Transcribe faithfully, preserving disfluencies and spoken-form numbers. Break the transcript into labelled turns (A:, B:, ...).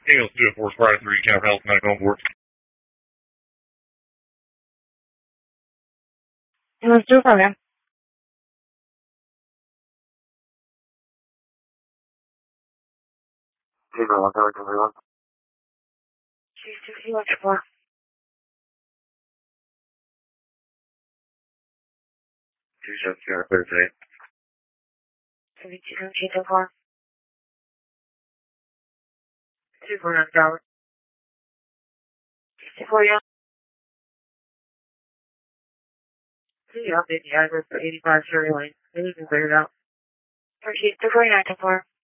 A: Daniels two oh four, Friday three, Count Health, medical on board.
B: Let's do a program. Chief two C, what's your four?
A: Two seven zero, clear today.
B: seventy-two, Chief two four. two four nine, Robert. Chief two four, yeah. Can you update the address for eighty-five Sherry Lane? Maybe you can clear it out. For Chief two four nine two four.